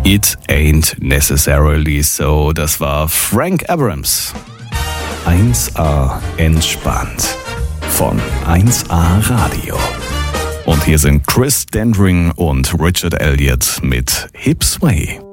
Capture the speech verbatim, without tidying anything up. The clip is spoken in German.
It Ain't Necessarily So, das war Frank Abrams. eins A entspannt von eins A Radio. Und hier sind Chris Dendring und Richard Elliott mit Hip Sway.